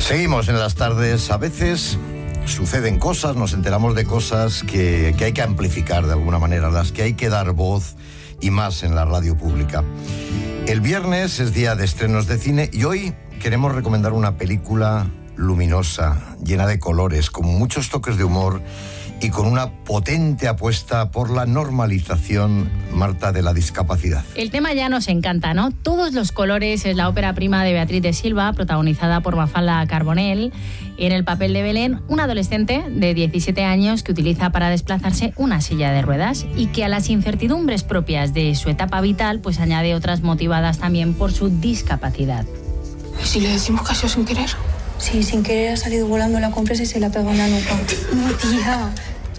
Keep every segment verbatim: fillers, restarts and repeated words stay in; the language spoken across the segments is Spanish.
Seguimos en las tardes. A veces suceden cosas, nos enteramos de cosas que, que hay que amplificar de alguna manera, las que hay que dar voz, y más en la radio pública. El viernes es día de estrenos de cine y hoy queremos recomendar una película luminosa, llena de colores, con muchos toques de humor y con una potente apuesta por la normalización, Marta, de la discapacidad. El tema ya nos encanta, ¿no? Todos los colores es la ópera prima de Beatriz de Silva, protagonizada por Mafalda Carbonell. En el papel de Belén, una adolescente de diecisiete años que utiliza para desplazarse una silla de ruedas y que a las incertidumbres propias de su etapa vital pues añade otras motivadas también por su discapacidad. ¿Y si le decimos que ha sido sin querer? Sí, sin querer ha salido volando la compresa y se la pegó en la nuca. No, tía.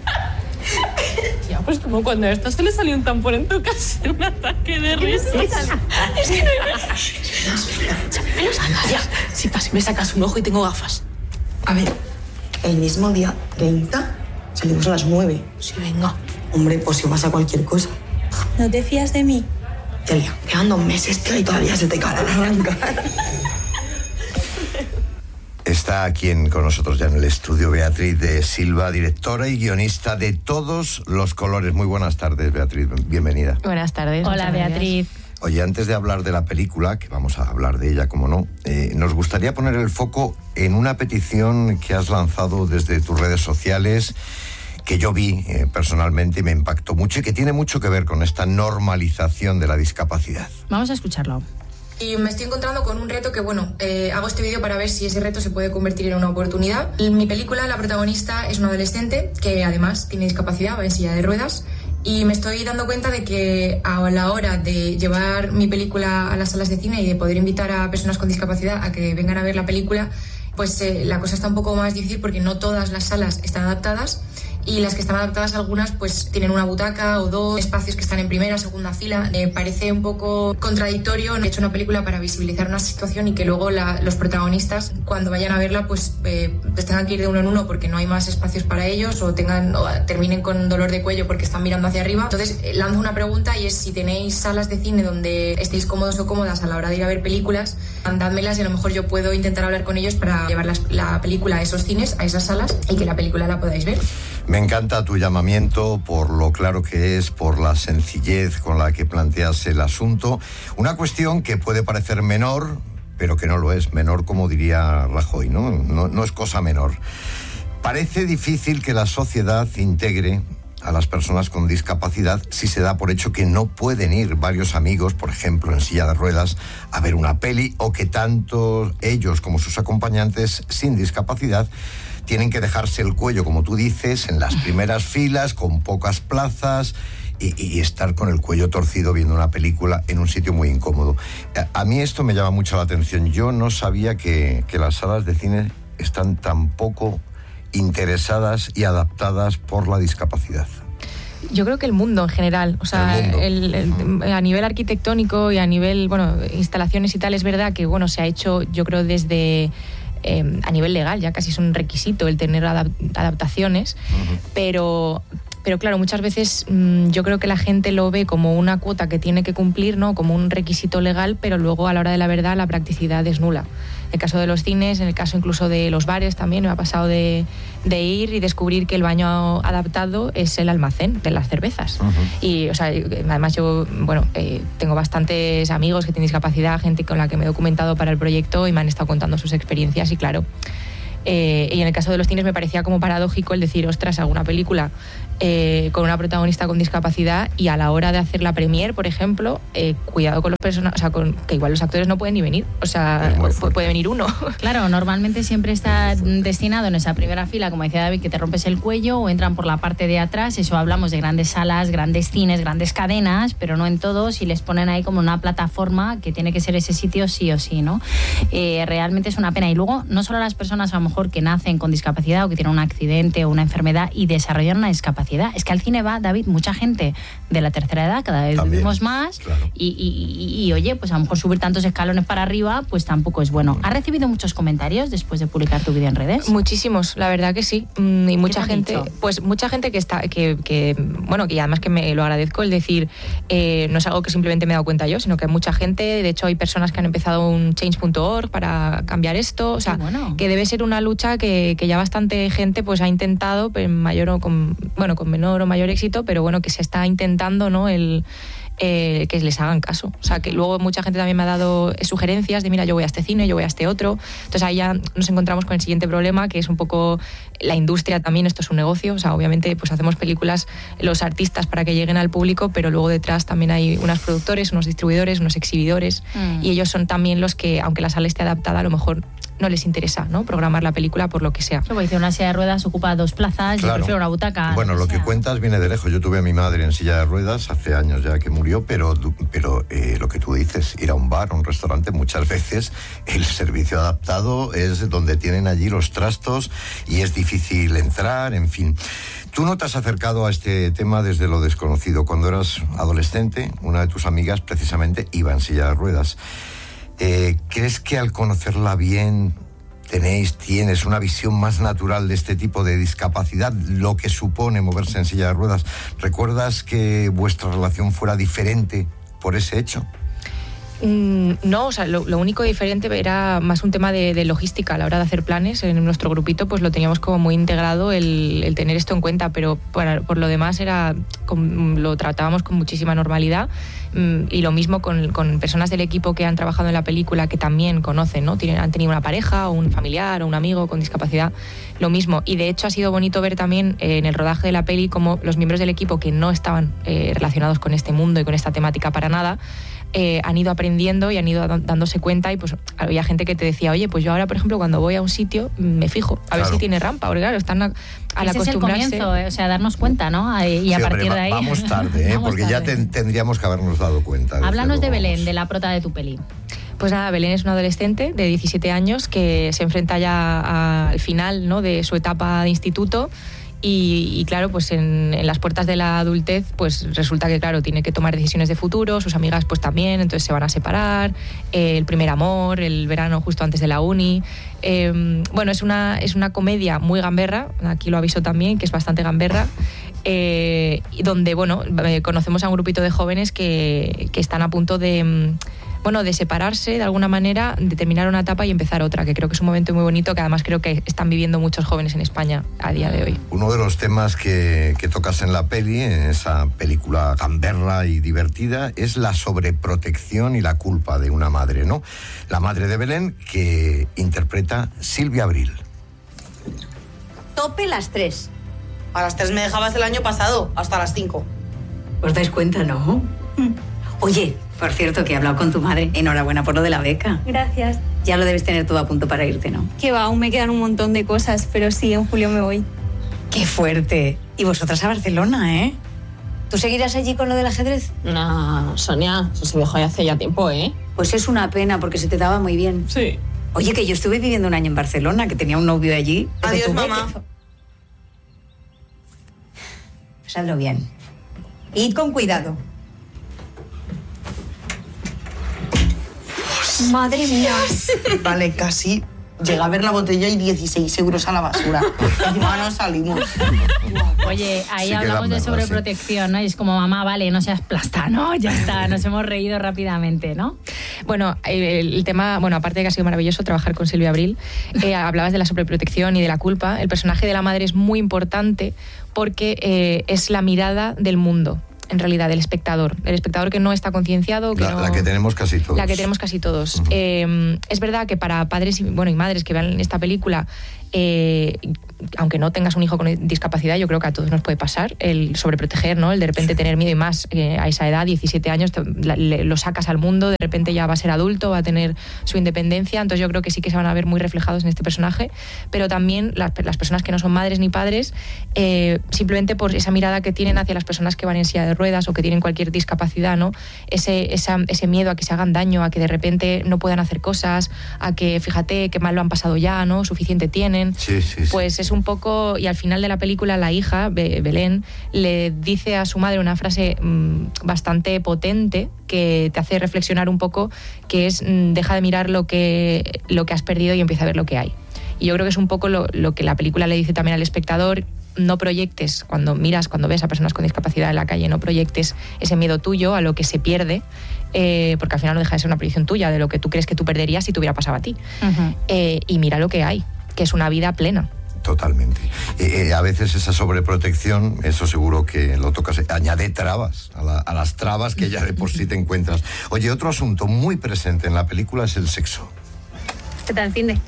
Tía, pues como cuando a esta se le salió un tampón en tu casa en un ataque de risas. Es que no hay... me lo sacas ya. Si casi me sacas un ojo y tengo gafas. A ver, el mismo día treinta salimos a las nueve. Sí, venga. Hombre, pues si pasa cualquier cosa. ¿No te fías de mí? Celia, quedan dos meses, tío, y todavía se te cae la arrancar. Está aquí en, con nosotros ya en el estudio Beatriz de Silva, directora y guionista de Todos los Colores. Muy buenas tardes, Beatriz, bienvenida. Buenas tardes. Hola, Beatriz. Oye, antes de hablar de la película, que vamos a hablar de ella, como no, eh, nos gustaría poner el foco en una petición que has lanzado desde tus redes sociales, que yo vi eh, personalmente y me impactó mucho y que tiene mucho que ver con esta normalización de la discapacidad. Vamos a escucharlo. Y me estoy encontrando con un reto que, bueno, eh, hago este vídeo para ver si ese reto se puede convertir en una oportunidad. En mi película, la protagonista es una adolescente que además tiene discapacidad, va en silla de ruedas, y me estoy dando cuenta de que a la hora de llevar mi película a las salas de cine y de poder invitar a personas con discapacidad a que vengan a ver la película, pues eh, la cosa está un poco más difícil porque no todas las salas están adaptadas. Y las que están adaptadas, algunas pues tienen una butaca o dos espacios que están en primera, segunda fila. Me parece un poco contradictorio. He hecho una película para visibilizar una situación y que luego la, los protagonistas, cuando vayan a verla, pues, eh, pues tengan que ir de uno en uno porque no hay más espacios para ellos o tengan o terminen con dolor de cuello porque están mirando hacia arriba. Entonces eh, lanzo una pregunta y es: si tenéis salas de cine donde estéis cómodos o cómodas a la hora de ir a ver películas, mandádmelas y a lo mejor yo puedo intentar hablar con ellos para llevar las, la película a esos cines, a esas salas, y que la película la podáis ver. Me encanta tu llamamiento por lo claro que es, por la sencillez con la que planteas el asunto. Una cuestión que puede parecer menor, pero que no lo es. Menor, como diría Rajoy, ¿no? No, no es cosa menor. Parece difícil que la sociedad integre a las personas con discapacidad si se da por hecho que no pueden ir varios amigos, por ejemplo, en silla de ruedas, a ver una peli, o que tanto ellos como sus acompañantes sin discapacidad tienen que dejarse el cuello, como tú dices, en las primeras filas, con pocas plazas, y, y estar con el cuello torcido viendo una película en un sitio muy incómodo. A, a mí esto me llama mucho la atención. Yo no sabía que, que las salas de cine están tan poco interesadas y adaptadas por la discapacidad. Yo creo que el mundo en general, o sea, el el, el, a nivel arquitectónico y a nivel, bueno, instalaciones y tal, es verdad que, bueno, se ha hecho, yo creo, desde... Eh, a nivel legal, ya casi es un requisito el tener adap- adaptaciones, uh-huh. pero, pero claro, muchas veces mmm, yo creo que la gente lo ve como una cuota que tiene que cumplir, ¿no? Como un requisito legal, pero luego a la hora de la verdad la practicidad es nula. En el caso de los cines, en el caso incluso de los bares también, me ha pasado de, de ir y descubrir que el baño adaptado es el almacén de las cervezas. Uh-huh. Y, o sea, además yo, bueno, eh, tengo bastantes amigos que tienen discapacidad, gente con la que me he documentado para el proyecto y me han estado contando sus experiencias y claro, eh, y en el caso de los cines me parecía como paradójico el decir, ostras, alguna película eh, con una protagonista con discapacidad y a la hora de hacer la premier, por ejemplo, eh, cuidado con los personajes, o sea, con, que igual los actores no pueden ni venir, o sea, puede, puede venir uno. Claro, normalmente siempre está destinado en esa primera fila, como decía David, que te rompes el cuello o entran por la parte de atrás. Eso hablamos de grandes salas, grandes cines, grandes cadenas, pero no en todos, y les ponen ahí como una plataforma que tiene que ser ese sitio sí o sí, ¿no? Eh, realmente es una pena. Y luego, no solo las personas a lo mejor que nacen con discapacidad o que tienen un accidente o una enfermedad y desarrollan una discapacidad, discapacidad. Es que al cine va, David, mucha gente de la tercera edad, cada vez También, vivimos más, claro. y, y, y, y oye, pues a lo mejor subir tantos escalones para arriba, pues tampoco es bueno. ¿Has recibido muchos comentarios después de publicar tu vídeo en redes? Muchísimos, la verdad que sí. Mm, y mucha te han gente, dicho? pues mucha gente que está, que, que bueno, que además que me lo agradezco el decir, eh, no es algo que simplemente me he dado cuenta yo, sino que hay mucha gente, de hecho hay personas que han empezado un change punto org para cambiar esto, o sea, bueno. que debe ser una lucha que, que ya bastante gente pues ha intentado, en mayor o con, bueno, con menor o mayor éxito, pero bueno, que se está intentando, ¿no? El Eh, que les hagan caso. O sea, que luego mucha gente también me ha dado sugerencias de, mira, yo voy a este cine, yo voy a este otro. Entonces ahí ya nos encontramos con el siguiente problema, que es un poco la industria también. Esto es un negocio. O sea, obviamente pues hacemos películas los artistas para que lleguen al público, pero luego detrás también hay unos productores, unos distribuidores, unos exhibidores, mm. y ellos son también los que, aunque la sala esté adaptada, a lo mejor no les interesa, ¿no?, programar la película por lo que sea. Yo hice una silla de ruedas, ocupa dos plazas, claro. Yo prefiero una butaca. Bueno, lo que cuentas viene de lejos. Yo tuve a mi madre en silla de ruedas hace años ya que murió, pero, pero eh, lo que tú dices, ir a un bar, a un restaurante, muchas veces el servicio adaptado es donde tienen allí los trastos y es difícil entrar, en fin. Tú no te has acercado a este tema desde lo desconocido. Cuando eras adolescente, una de tus amigas precisamente iba en silla de ruedas. Eh, ¿Crees que al conocerla bien tenéis, tienes una visión más natural de este tipo de discapacidad, lo que supone moverse en silla de ruedas? ¿Recuerdas que vuestra relación fuera diferente por ese hecho? Mm, no, o sea, lo, lo único diferente era más un tema de, de logística a la hora de hacer planes. En nuestro grupito pues lo teníamos como muy integrado el, el tener esto en cuenta, pero por, por lo demás era con, lo tratábamos con muchísima normalidad. Y lo mismo con, con personas del equipo que han trabajado en la película, que también conocen, ¿no? Tienen, han tenido una pareja o un familiar o un amigo con discapacidad, lo mismo. Y de hecho ha sido bonito ver también eh, en el rodaje de la peli cómo los miembros del equipo que no estaban eh, relacionados con este mundo y con esta temática para nada, eh, han ido aprendiendo y han ido dándose cuenta, y pues había gente que te decía, oye, pues yo ahora, por ejemplo, cuando voy a un sitio me fijo a claro. ver si tiene rampa, porque claro, están a, al Ese acostumbrarse. Es el comienzo, eh, o sea, darnos cuenta, ¿no? Y sí, a partir hombre, de ahí... Vamos tarde, ¿eh? vamos porque tarde. ya te, tendríamos que habernos dado cuenta. Háblanos de Belén, vamos. de la prota de tu peli. Pues nada, Belén es una adolescente de diecisiete años que se enfrenta ya a, al final, ¿no?, de su etapa de instituto. Y, y claro, pues en, en las puertas de la adultez, pues resulta que, claro, tiene que tomar decisiones de futuro, sus amigas pues también, entonces se van a separar, eh, el primer amor, el verano justo antes de la uni. Eh, bueno, es una, es una comedia muy gamberra, aquí lo aviso también, que es bastante gamberra, eh, donde, bueno, eh, conocemos a un grupito de jóvenes que, que están a punto de... bueno, de separarse de alguna manera, de terminar una etapa y empezar otra, que creo que es un momento muy bonito, que además creo que están viviendo muchos jóvenes en España a día de hoy. Uno de los temas que, que tocas en la peli, en esa película gamberra y divertida, es la sobreprotección y la culpa de una madre, ¿no? La madre de Belén, que interpreta Silvia Abril. Tope las tres. A las tres me dejabas el año pasado, hasta las cinco. ¿Os dais cuenta, no? Oye, por cierto, que he hablado con tu madre. Enhorabuena por lo de la beca. Gracias. Ya lo debes tener todo a punto para irte, ¿no? Que va, aún me quedan un montón de cosas, pero sí, en julio me voy. ¡Qué fuerte! Y vosotras a Barcelona, ¿eh? ¿Tú seguirás allí con lo del ajedrez? No, Sonia, eso se dejó ya hace ya tiempo, ¿eh? Pues es una pena, porque se te daba muy bien. Sí. Oye, que yo estuve viviendo un año en Barcelona, que tenía un novio allí. Adiós, mamá. Pasadlo bien. Id con cuidado. Madre mía. Vale, casi llega a ver la botella y dieciséis euros a la basura. Encima no salimos. Oye, ahí Sí, hablamos de quedan mermas, sobreprotección, ¿no? Y es como, mamá, vale, no seas plasta, ¿no? Ya está, nos hemos reído rápidamente, ¿no? Bueno, el, el tema, bueno, aparte de que ha sido maravilloso trabajar con Silvia Abril, eh, hablabas de la sobreprotección y de la culpa. El personaje de la madre es muy importante porque eh, es la mirada del mundo, en realidad, del espectador. El espectador que no está concienciado. Que La, no, la que tenemos casi todos. La que tenemos casi todos. Uh-huh. Eh, es verdad que para padres y, bueno, y madres que vean esta película, eh, aunque no tengas un hijo con discapacidad, yo creo que a todos nos puede pasar el sobreproteger, ¿no? El de repente tener miedo, y más eh, a esa edad, diecisiete años, te, la, le, lo sacas al mundo, de repente ya va a ser adulto, va a tener su independencia, entonces yo creo que sí que se van a ver muy reflejados en este personaje, pero también las, las personas que no son madres ni padres, eh, simplemente por esa mirada que tienen hacia las personas que van en silla de ruedas o que tienen cualquier discapacidad, ¿no? Ese, esa, ese miedo a que se hagan daño, a que de repente no puedan hacer cosas, a que, fíjate, qué mal lo han pasado ya, ¿no? Suficiente tienen. Sí, sí, sí. Pues es un poco, y al final de la película la hija, Be- Belén, le dice a su madre una frase mmm, bastante potente que te hace reflexionar un poco, que es mmm, deja de mirar lo que, lo que has perdido y empieza a ver lo que hay. Y yo creo que es un poco lo, lo que la película le dice también al espectador. No proyectes, cuando miras, cuando ves a personas con discapacidad en la calle, no proyectes ese miedo tuyo a lo que se pierde, eh, porque al final no deja de ser una proyección tuya de lo que tú crees que tú perderías si te hubiera pasado a ti. Uh-huh. Eh, y mira lo que hay, que es una vida plena. Totalmente. Eh, eh, a veces esa sobreprotección, eso seguro que lo tocas, añade trabas a, la, a las trabas que ya de por sí te encuentras. Oye, otro asunto muy presente en la película es el sexo. ¿Qué tal el finde?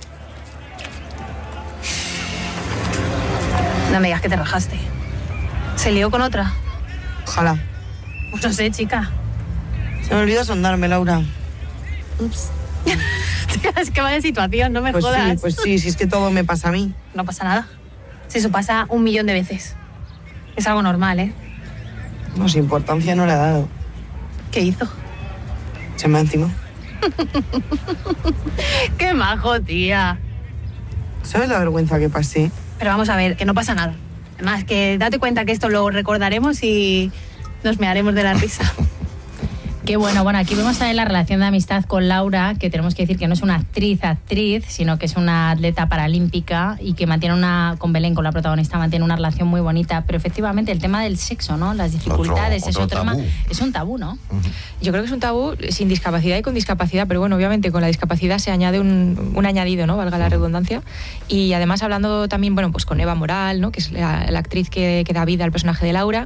No me digas que te rajaste. ¿Se lió con otra? Ojalá. Pues no sé, chica. Se me olvidó sondarme, Laura. Ups. Es que vaya situación, no me pues jodas. Sí, pues sí, si es que todo me pasa a mí. No pasa nada. Si eso pasa un millón de veces. Es algo normal, ¿eh? No, si importancia no le ha dado. ¿Qué hizo? Se me encima. ¡Qué majo, tía! ¿Sabes la vergüenza que pasé? Pero vamos a ver, que no pasa nada. Además, que date cuenta que esto lo recordaremos y nos mearemos de la risa. Qué bueno, bueno, aquí vemos también la relación de amistad con Laura, que tenemos que decir que no es una actriz actriz, sino que es una atleta paralímpica y que mantiene una, con Belén, con la protagonista, mantiene una relación muy bonita. Pero efectivamente el tema del sexo, ¿no? Las dificultades, otro, es otro otro tabú. tema, es un tabú, ¿no? Uh-huh. Yo creo que es un tabú sin discapacidad y con discapacidad, pero bueno, obviamente con la discapacidad se añade un, un añadido, ¿no? Valga la redundancia. Y además hablando también, bueno, pues con Eva Moral, ¿no? Que es la, la actriz que, que da vida al personaje de Laura,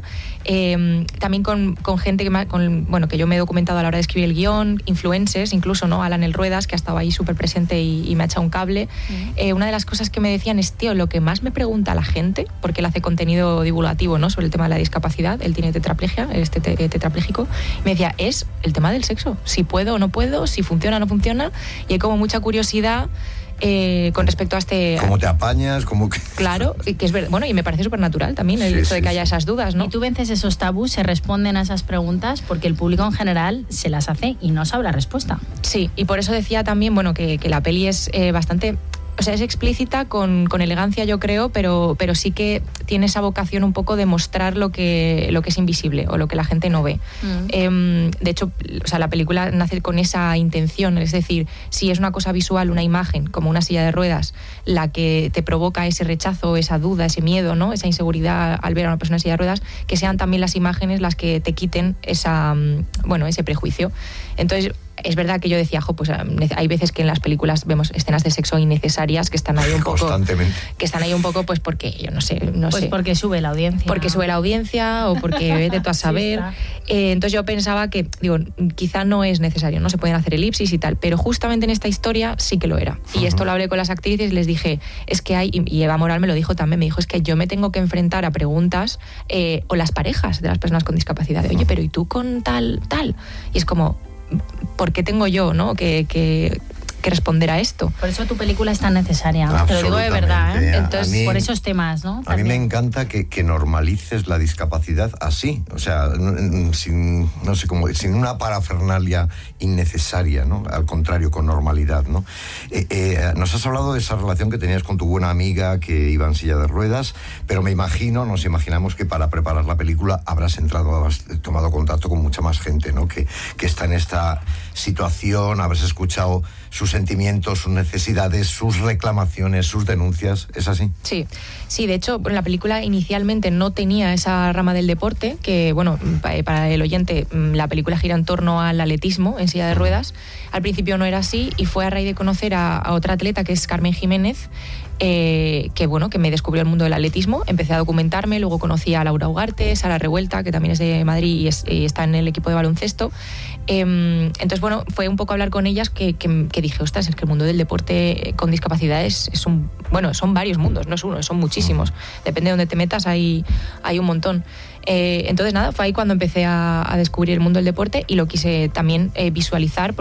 eh, también con, con gente que, me, con, bueno, que yo me he documentado a la hora de escribir el guión, influencers, incluso, ¿no? Alan El Ruedas, que ha estado ahí súper presente y, y me ha echado un cable. Uh-huh. Eh, una de las cosas que me decían es, tío, lo que más me pregunta la gente, porque él hace contenido divulgativo, ¿no? Sobre el tema de la discapacidad, él tiene tetraplegia, es tet- tetrapléjico, me decía, es el tema del sexo, si puedo o no puedo, si funciona o no funciona, y hay como mucha curiosidad eh, con respecto a este... ¿Cómo te apañas? ¿Cómo que... Claro, que es verdad, bueno, y me parece súper natural también el sí, hecho de que sí, haya sí. esas dudas, ¿no? Y tú vences esos tabús, se responden a esas preguntas, porque el público en general se las hace y no sabe la respuesta. Sí, y por eso decía también, bueno, que, que la peli es eh, bastante... O sea, es explícita con, con elegancia, yo creo, pero, pero sí que tiene esa vocación un poco de mostrar lo que, lo que es invisible o lo que la gente no ve. Mm. Eh, de hecho, o sea, la película nace con esa intención, es decir, si es una cosa visual, una imagen, como una silla de ruedas, la que te provoca ese rechazo, esa duda, ese miedo, ¿no? Esa inseguridad al ver a una persona en silla de ruedas, que sean también las imágenes las que te quiten esa, bueno, ese prejuicio. Entonces, es verdad que yo decía, jo, pues hay veces que en las películas vemos escenas de sexo innecesarias que están ahí un poco constantemente, que están ahí un poco pues porque yo no sé, no pues sé. porque sube la audiencia. Porque sube la audiencia o porque vete tú a saber. Sí, eh, entonces yo pensaba que, digo, quizá no es necesario, no se pueden hacer elipsis y tal, pero justamente en esta historia sí que lo era. Y uh-huh. esto lo hablé con las actrices y les dije, es que hay, y Eva Moral me lo dijo también, me dijo, es que yo me tengo que enfrentar a preguntas eh, o las parejas de las personas con discapacidad, de, oye, pero ¿y tú con tal, tal? Y es como, ¿por qué tengo yo, no, que, que, que responder a esto? Por eso tu película es tan necesaria, te lo digo de verdad, ¿eh? Entonces, mí, por esos temas, ¿no? A También. mí me encanta que, que normalices la discapacidad así, o sea, sin, no sé cómo, sin una parafernalia innecesaria, ¿no? Al contrario, con normalidad, ¿no? Eh, eh, nos has hablado de esa relación que tenías con tu buena amiga que iba en silla de ruedas, pero me imagino, nos imaginamos que para preparar la película habrás entrado, habrás tomado contacto con mucha más gente, ¿no? Que, que está en esta situación, habrás escuchado sus sentimientos, sus necesidades, sus reclamaciones, sus denuncias, ¿es así? Sí, sí, de hecho, la película inicialmente no tenía esa rama del deporte, que, bueno, para el oyente, la película gira en torno al atletismo en silla de ruedas. Al principio no era así y fue a raíz de conocer a, a otra atleta que es Carmen Jiménez, eh, que, bueno, que me descubrió el mundo del atletismo. Empecé a documentarme, luego conocí a Laura Ugarte, Sara Revuelta, que también es de Madrid y, es, y está en el equipo de baloncesto. Eh, entonces, bueno, fue un poco hablar con ellas que, que, que dije, ostras, es que el mundo del deporte con discapacidad es, es un, bueno, son varios mundos, no es uno, son muchísimos. Depende de dónde te metas, hay, hay un montón. Eh, entonces, nada, fue ahí cuando empecé a, a descubrir el mundo del deporte y lo quise también eh, visualizar.